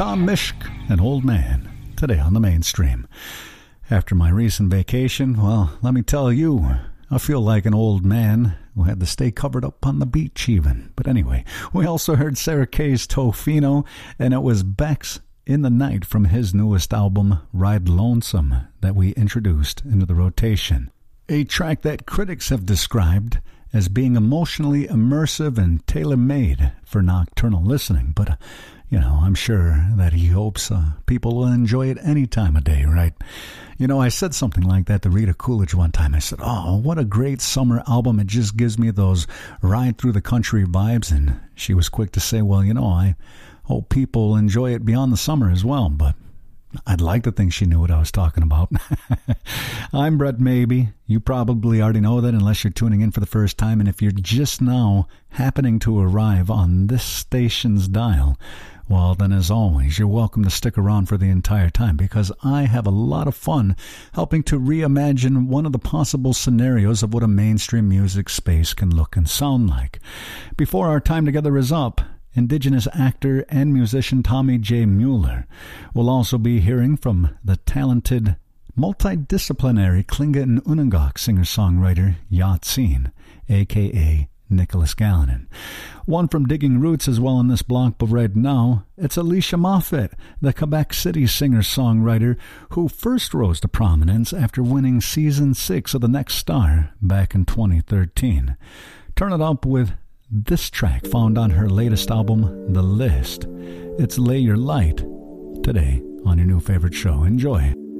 Tom Mishk, an old man, today on the mainstream. After my recent vacation, well, let me tell you, I feel like an old man who had to stay covered up on the beach even. But anyway, we also heard Sarah Kay's Tofino, and it was Beck's In the Night from his newest album, Ride Lonesome, that we introduced into the rotation. A track that critics have described as being emotionally immersive and tailor-made for nocturnal listening. But, I'm sure that he hopes people will enjoy it any time of day, right? I said something like that to Rita Coolidge one time. I said, oh, what a great summer album. It just gives me those ride through the country vibes. And she was quick to say, well, I hope people enjoy it beyond the summer as well. But I'd like to think she knew what I was talking about. I'm Brett Maybe. You probably already know that unless you're tuning in for the first time. And if you're just now happening to arrive on this station's dial, well, then as always, you're welcome to stick around for the entire time because I have a lot of fun helping to reimagine one of the possible scenarios of what a mainstream music space can look and sound like. Before our time together is up, Indigenous actor and musician Tommy J. Mueller will also be hearing from the talented, multidisciplinary Tlingit and Unangak singer-songwriter Yatseen, a.k.a. Nicholas Gallinen. One from Digging Roots as well in this block, but right now, it's Alicia Moffett, the Quebec City singer-songwriter who first rose to prominence after winning Season 6 of The Next Star back in 2013. Turn it up with this track found on her latest album, The List. It's Lay Your Light, today on your new favorite show. Enjoy.